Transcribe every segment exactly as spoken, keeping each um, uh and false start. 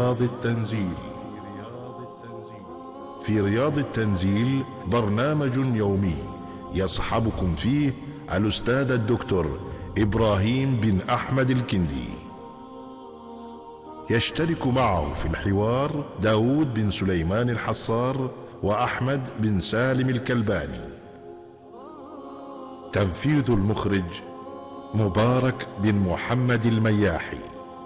رياض التنزيل. في رياض التنزيل برنامج يومي يصحبكم فيه الأستاذ الدكتور إبراهيم بن أحمد الكندي. يشترك معه في الحوار داود بن سليمان الحصار وأحمد بن سالم الكلباني. تنفيذ المخرج مبارك بن محمد المياحي.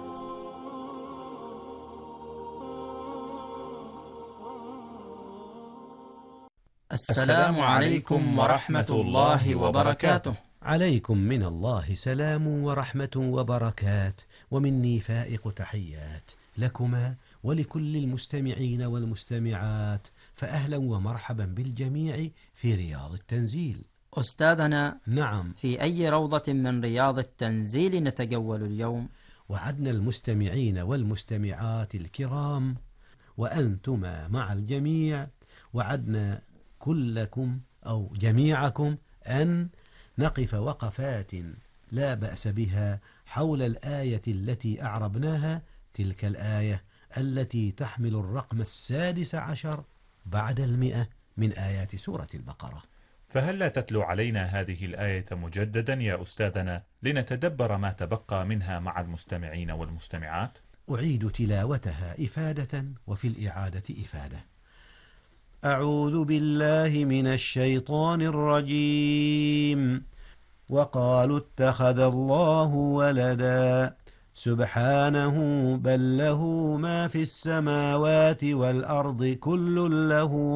السلام عليكم ورحمة الله وبركاته. عليكم من الله سلام ورحمة وبركات، ومني فائق تحيات لكما ولكل المستمعين والمستمعات، فأهلا ومرحبا بالجميع في رياض التنزيل. أستاذنا، نعم، في أي روضة من رياض التنزيل نتجول اليوم؟ وعدنا المستمعين والمستمعات الكرام وأنتما مع الجميع، وعدنا كلكم أو جميعكم أن نقف وقفات لا بأس بها حول الآية التي أعربناها، تلك الآية التي تحمل الرقم السادس عشر بعد المئة من آيات سورة البقرة. فهل لا تتلو علينا هذه الآية مجددا يا أستاذنا لنتدبر ما تبقى منها مع المستمعين والمستمعات؟ أعيد تلاوتها إفادة وفي الإعادة إفادة. أعوذ بالله من الشيطان الرجيم. وقالوا اتخذ الله ولدا سبحانه بل له ما في السماوات والأرض كل له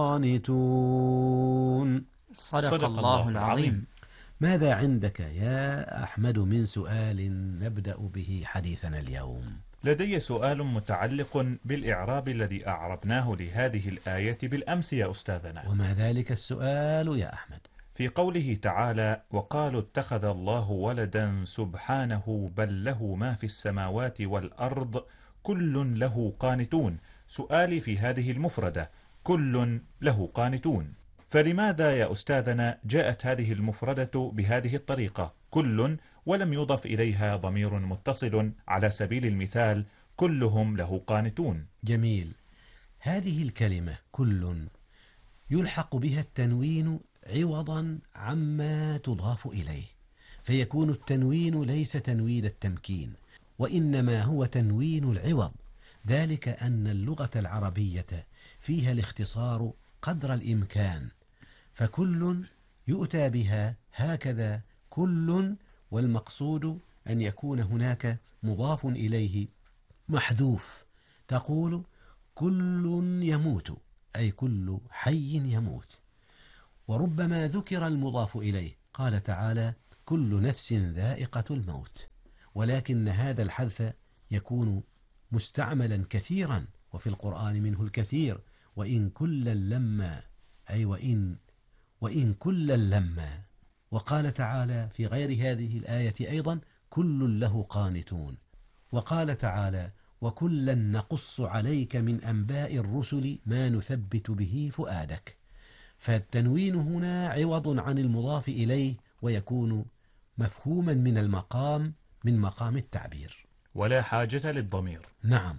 قانتون. صدق, صدق الله العظيم. ماذا عندك يا أحمد من سؤال نبدأ به حديثنا اليوم؟ لدي سؤال متعلق بالإعراب الذي أعربناه لهذه الآية بالأمس يا أستاذنا. وما ذلك السؤال يا أحمد؟ في قوله تعالى وقالوا اتخذ الله ولدا سبحانه بل له ما في السماوات والأرض كل له قانتون. سؤالي في هذه المفردة كل له قانتون، فلماذا يا أستاذنا جاءت هذه المفردة بهذه الطريقة كل ولم يضف إليها ضمير متصل على سبيل المثال كلهم له قانتون؟ جميل. هذه الكلمة كل يلحق بها التنوين عوضا عما تضاف إليه، فيكون التنوين ليس تنوين التمكين وإنما هو تنوين العوض، ذلك أن اللغة العربية فيها الاختصار قدر الإمكان، فكل يؤتى بها هكذا كل، والمقصود أن يكون هناك مضاف إليه محذوف. تقول كل يموت، أي كل حي يموت. وربما ذكر المضاف إليه، قال تعالى كل نفس ذائقة الموت، ولكن هذا الحذف يكون مستعملا كثيرا وفي القرآن منه الكثير. وإن كلا لما، أي وإن وإن كلا لما. وقال تعالى في غير هذه الآية أيضا كل له قانتون. وقال تعالى وكلا نقص عليك من أنباء الرسل ما نثبت به فؤادك. فالتنوين هنا عوض عن المضاف إليه ويكون مفهوما من المقام من مقام التعبير، ولا حاجة للضمير. نعم.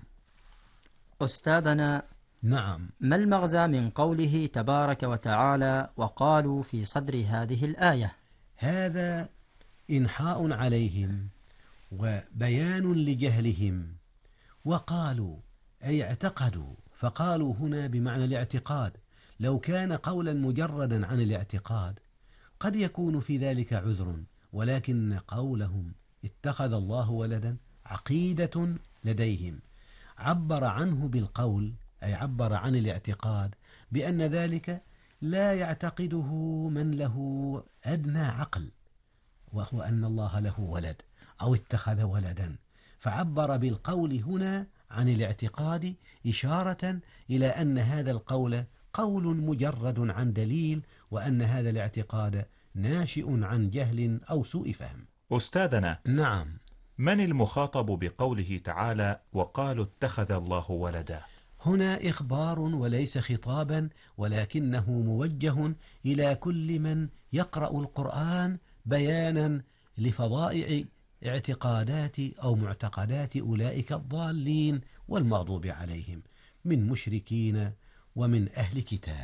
أستاذنا، نعم، ما المغزى من قوله تبارك وتعالى وقالوا في صدر هذه الآية؟ هذا إنحاء عليهم وبيان لجهلهم. وقالوا أي اعتقدوا، فقالوا هنا بمعنى الاعتقاد. لو كان قولا مجردا عن الاعتقاد قد يكون في ذلك عذر، ولكن قولهم اتخذ الله ولدا عقيدة لديهم، عبر عنه بالقول، أي عبر عن الاعتقاد بأن ذلك لا يعتقده من له أدنى عقل، وهو أن الله له ولد أو اتخذ ولدا، فعبر بالقول هنا عن الاعتقاد إشارة إلى أن هذا القول قول مجرد عن دليل، وأن هذا الاعتقاد ناشئ عن جهل أو سوء فهم. أستاذنا، نعم، من المخاطب بقوله تعالى وقالوا اتخذ الله ولدا؟ هنا إخبار وليس خطابا، ولكنه موجه إلى كل من يقرأ القرآن بيانا لفضائع اعتقادات أو معتقدات أولئك الضالين والمغضوب عليهم من مشركين ومن أهل كتاب.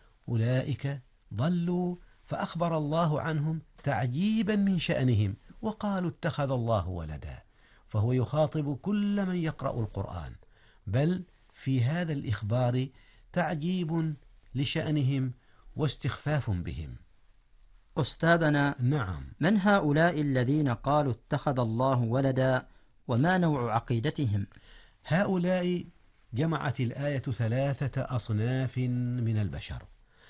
أولئك ضلوا فأخبر الله عنهم تعجيبا من شأنهم وقالوا اتخذ الله ولدا، فهو يخاطب كل من يقرأ القرآن، بل في هذا الإخبار تعجيب لشأنهم واستخفاف بهم. أستاذنا، نعم. من هؤلاء الذين قالوا اتخذ الله ولدا وما نوع عقيدتهم؟ هؤلاء جمعت الآية ثلاثة أصناف من البشر.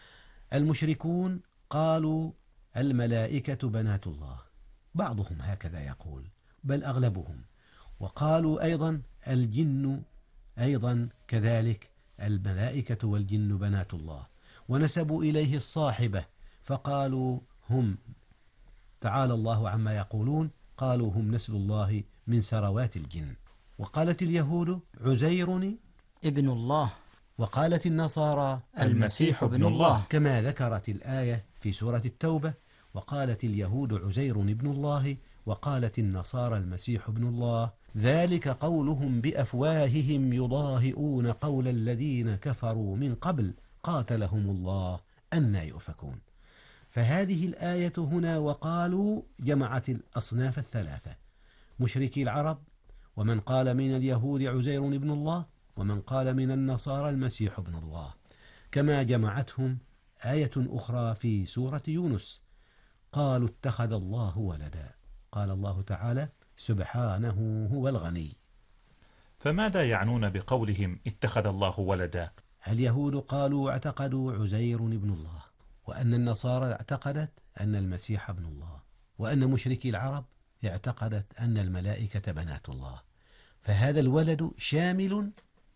المشركون قالوا الملائكة بنات الله، بعضهم هكذا يقول بل أغلبهم، وقالوا أيضا الجن أيضا كذلك الملائكة والجن بنات الله، ونسبوا إليه الصاحبة فقالوا هم تعالى الله عما يقولون، قالوا هم نسل الله من سروات الجن. وقالت اليهود عزير ابن الله، وقالت النصارى المسيح ابن الله، كما ذكرت الآية في سورة التوبة: وقالت اليهود عزير ابن الله وقالت النصارى المسيح ابن الله ذلك قولهم بأفواههم يضاهئون قول الذين كفروا من قبل قاتلهم الله أنى يؤفكون. فهذه الآية هنا وقالوا جمعت الأصناف الثلاثة: مشركي العرب، ومن قال من اليهود عزير ابن الله، ومن قال من النصارى المسيح ابن الله، كما جمعتهم آية أخرى في سورة يونس: قالوا اتخذ الله ولدا، قال الله تعالى سبحانه هو الغني. فماذا يعنون بقولهم اتخذ الله ولدا؟ اليهود قالوا اعتقدوا عزير ابن الله، وأن النصارى اعتقدت أن المسيح ابن الله، وأن مشركي العرب اعتقدت أن الملائكة بنات الله. فهذا الولد شامل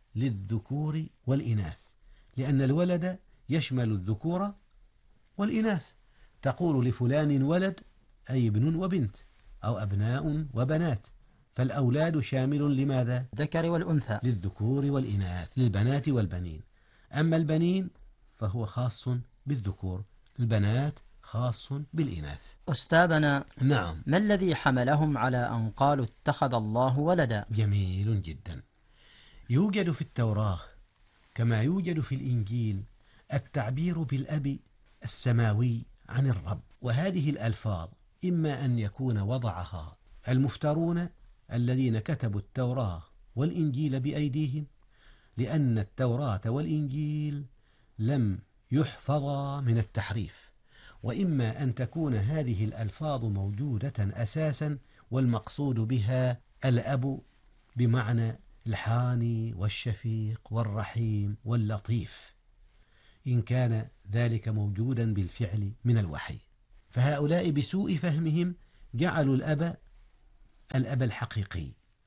للذكور والإناث، لأن الولد يشمل الذكور والإناث. تقول لفلان ولد أي ابن وبنت، أو أبناء وبنات، فالأولاد شامل لماذا؟ الذكر والأنثى، للذكور والإناث، للبنات والبنين. أما البنين فهو خاص بالذكور، البنات خاص بالإناث. أستاذنا، نعم. ما الذي حملهم على أن قالوا اتخذ الله ولدا؟ جميل جدا. يوجد في التوراة كما يوجد في الإنجيل التعبير بالأب السماوي عن الرب، وهذه الألفاظ إما أن يكون وضعها المفترون الذين كتبوا التوراة والإنجيل بأيديهم، لأن التوراة والإنجيل لم يحفظا من التحريف، وإما أن تكون هذه الألفاظ موجودة أساسا والمقصود بها الأب بمعنى الحاني والشفيق والرحيم واللطيف، إن كان ذلك موجودا بالفعل من الوحي. فهؤلاء بسوء فهمهم جعلوا الأب الأب الحقيقي،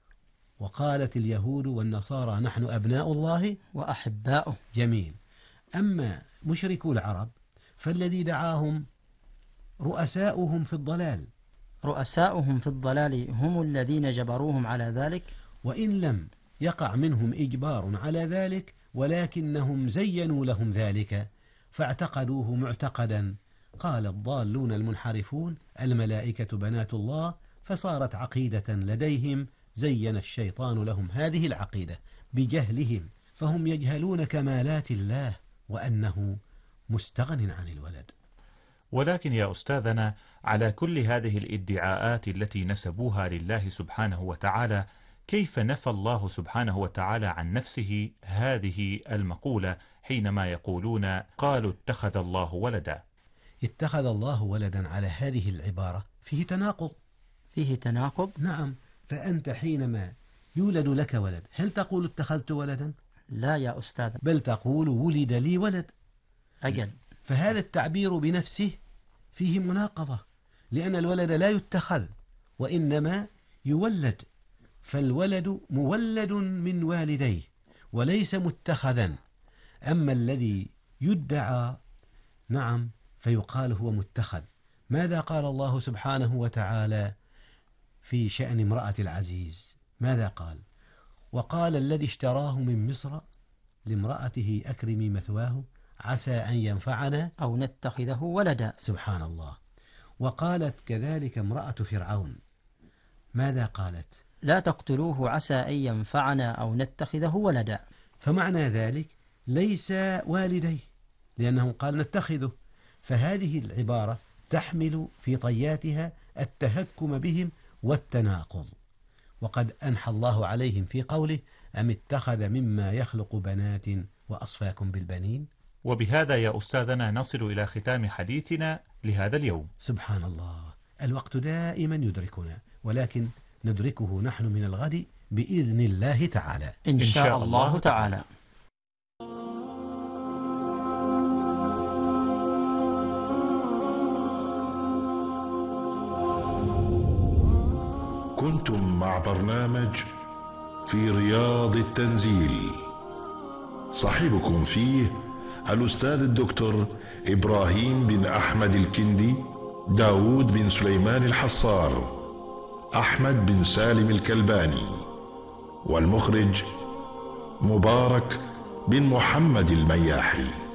وقالت اليهود والنصارى نحن أبناء الله وأحباؤه. جميل. أما مشركو العرب فالذي دعاهم رؤساؤهم في الضلال، رؤساؤهم في الضلال هم الذين جبروهم على ذلك، وإن لم يقع منهم إجبار على ذلك ولكنهم زينوا لهم ذلك فاعتقدوه معتقدا. قال الضالون المنحرفون الملائكة بنات الله، فصارت عقيدة لديهم، زين الشيطان لهم هذه العقيدة بجهلهم، فهم يجهلون كمالات الله وأنه مستغن عن الولد. ولكن يا أستاذنا، على كل هذه الادعاءات التي نسبوها لله سبحانه وتعالى، كيف نفى الله سبحانه وتعالى عن نفسه هذه المقولة حينما يقولون قالوا اتخذ الله ولدا؟ اتخذ الله ولدا على هذه العبارة فيه تناقض. فيه تناقض؟ نعم. فأنت حينما يولد لك ولد هل تقول اتخذت ولدا؟ لا يا أستاذ، بل تقول ولد لي ولد. أجل. فهذا التعبير بنفسه فيه مناقضة، لأن الولد لا يتخذ وإنما يولد، فالولد مولد من والديه وليس متخذا. أما الذي يدعى نعم فيقال هو متخذ. ماذا قال الله سبحانه وتعالى في شأن امرأة العزيز؟ ماذا قال؟ وقال الذي اشتراه من مصر لامرأته أكرمي مثواه عسى أن ينفعنا أو نتخذه ولدا. سبحان الله. وقالت كذلك امرأة فرعون ماذا قالت؟ لا تقتلوه عسى أن ينفعنا أو نتخذه ولدا. فمعنى ذلك ليس والديه، لأنه قال نتخذه، فهذه العبارة تحمل في طياتها التهكم بهم والتناقض. وقد أنحى الله عليهم في قوله أم اتخذ مما يخلق بنات وأصفاكم بالبنين. وبهذا يا أستاذنا نصل إلى ختام حديثنا لهذا اليوم. سبحان الله، الوقت دائما يدركنا، ولكن ندركه نحن من الغد بإذن الله تعالى إن شاء الله تعالى. كنتم مع برنامج في رياض التنزيل، صاحبكم فيه الأستاذ الدكتور إبراهيم بن أحمد الكندي، داود بن سليمان الحصار، أحمد بن سالم الكلباني، والمخرج مبارك بن محمد المياحي.